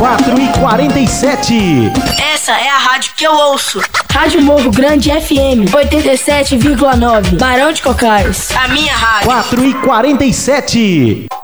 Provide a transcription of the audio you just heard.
4h47. Essa é a rádio que eu ouço. Rádio Morro Grande FM 87,9. Barão de Cocais. A minha rádio. 4h47.